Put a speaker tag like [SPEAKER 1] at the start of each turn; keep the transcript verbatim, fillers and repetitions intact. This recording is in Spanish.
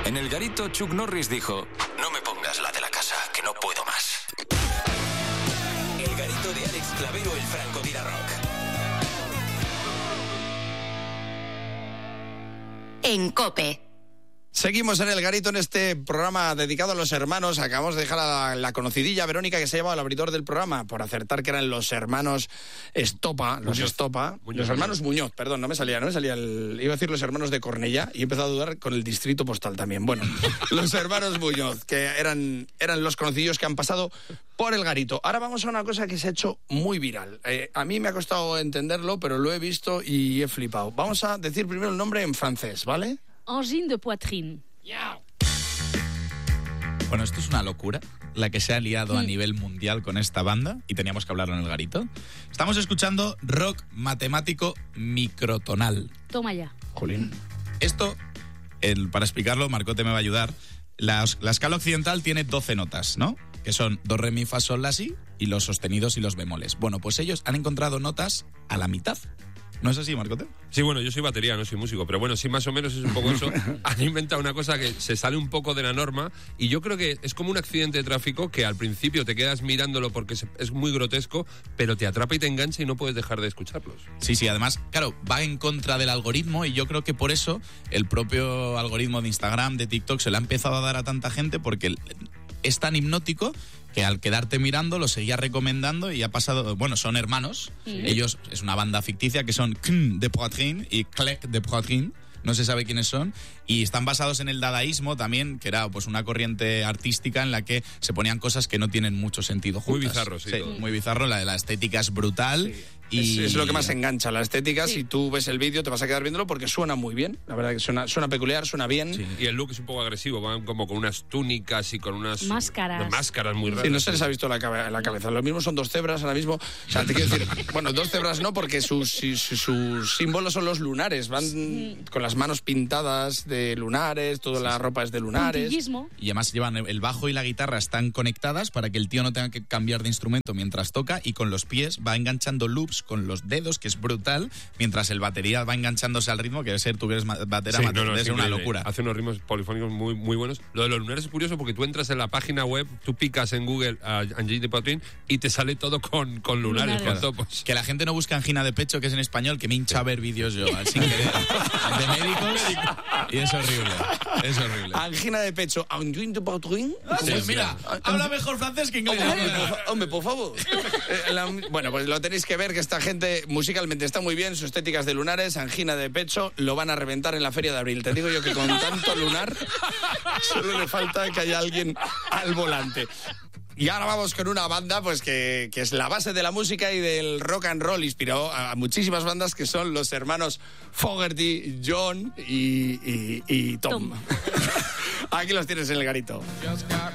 [SPEAKER 1] En el garito, Chuck Norris dijo: no me pongas la de la casa, que no puedo más. El garito de Alex Clavero, el Franco Tira Rock.
[SPEAKER 2] En COPE.
[SPEAKER 3] Seguimos en el garito en este programa dedicado a los hermanos. Acabamos de dejar a la, la conocidilla Verónica, que se ha llevado al abridor del programa por acertar que eran los hermanos Estopa, los
[SPEAKER 4] Muñoz.
[SPEAKER 3] Estopa,
[SPEAKER 4] Muñoz.
[SPEAKER 3] los hermanos Muñoz, perdón, no me salía, no me salía el, iba a decir los hermanos de Cornellá y he empezado a dudar con el distrito postal también. Bueno, los hermanos Muñoz, que eran, eran los conocidos que han pasado por el garito. Ahora vamos a una cosa que se ha hecho muy viral. Eh, a mí me ha costado entenderlo, pero lo he visto y he flipado. Vamos a decir primero el nombre en francés, ¿vale?
[SPEAKER 5] Angine de poitrine.
[SPEAKER 6] Bueno, esto es una locura, la que se ha liado a nivel mundial con esta banda, y teníamos que hablarlo en el garito. Estamos escuchando rock matemático microtonal.
[SPEAKER 5] Toma ya.
[SPEAKER 3] Jolín.
[SPEAKER 6] Esto, el, para explicarlo, Marcote me va a ayudar. La, la escala occidental tiene doce notas, ¿no? Que son do, re, mi, fa, sol, la, si, y los sostenidos y los bemoles. Bueno, pues ellos han encontrado notas a la mitad. ¿No es así, Marcote?
[SPEAKER 4] Sí, bueno, yo soy batería, no soy músico, pero bueno, sí, más o menos es un poco eso. Han inventado una cosa que se sale un poco de la norma y yo creo que es como un accidente de tráfico que al principio te quedas mirándolo porque es muy grotesco, pero te atrapa y te engancha y no puedes dejar de escucharlos.
[SPEAKER 6] Sí, sí, además, claro, va en contra del algoritmo y yo creo que por eso el propio algoritmo de Instagram, de TikTok, se le ha empezado a dar a tanta gente porque es tan hipnótico que al quedarte mirando lo seguía recomendando y ha pasado, bueno, son hermanos, sí. Ellos, es una banda ficticia que son Kn de Poitrine y Clec de Poitrine, no se sabe quiénes son, y están basados en el dadaísmo también, que era pues una corriente artística en la que se ponían cosas que no tienen mucho sentido juntas.
[SPEAKER 4] Muy bizarro, sí.
[SPEAKER 6] sí
[SPEAKER 4] todo.
[SPEAKER 6] Muy bizarro, la, la estética es brutal.
[SPEAKER 3] Sí.
[SPEAKER 6] Y...
[SPEAKER 3] Es, es lo que más engancha, la estética.
[SPEAKER 5] Sí.
[SPEAKER 3] Si tú ves el vídeo te vas a quedar viéndolo porque suena muy bien. La verdad que suena, suena peculiar, suena bien.
[SPEAKER 4] Sí. Y el look es un poco agresivo, van como con unas túnicas y con unas
[SPEAKER 5] máscaras,
[SPEAKER 4] unas máscaras muy raras.
[SPEAKER 3] Sí, no se les ha visto la, cabe- la cabeza. Lo mismo son dos cebras ahora mismo. O sea, te quiero decir, bueno, dos cebras no, porque sus, sus, sus símbolos son los lunares. Van sí. con las manos pintadas de lunares, toda sí, la ropa es de lunares.
[SPEAKER 5] Puntillismo.
[SPEAKER 6] Y además llevan el bajo y la guitarra están conectadas para que el tío no tenga que cambiar de instrumento mientras toca, y con los pies va enganchando loops con los dedos, que es brutal, mientras el batería va enganchándose al ritmo, que debe ser, tú que eres batera,
[SPEAKER 4] sí,
[SPEAKER 6] no, no,
[SPEAKER 4] debe
[SPEAKER 6] es
[SPEAKER 4] ser
[SPEAKER 6] una
[SPEAKER 4] increíble.
[SPEAKER 6] locura.
[SPEAKER 4] Hace unos ritmos polifónicos muy, muy buenos. Lo de los lunares es curioso porque tú entras en la página web, tú picas en Google a Angine de Poitrine y te sale todo con, con lunares,
[SPEAKER 5] lunares.
[SPEAKER 4] con topos.
[SPEAKER 6] Que la gente no busca angina de pecho, que es en español, que me hincha a ver vídeos yo, sin querer, de médicos, y es horrible, es horrible.
[SPEAKER 3] Angina de pecho, Angine de Poitrine.
[SPEAKER 6] Sí, mira, habla mejor francés que inglés.
[SPEAKER 3] Hombre, por, hombre, por favor. Eh, la, bueno, pues lo tenéis que ver, que esta gente musicalmente está muy bien, su estética es de lunares, angina de pecho, lo van a reventar en la feria de abril. Te digo yo que con tanto lunar solo le falta que haya alguien al volante. Y ahora vamos con una banda pues que, que es la base de la música y del rock and roll. Inspiró a muchísimas bandas, que son los hermanos Fogerty, John y, y, y Tom.
[SPEAKER 5] Tom.
[SPEAKER 3] Aquí los tienes en el garito.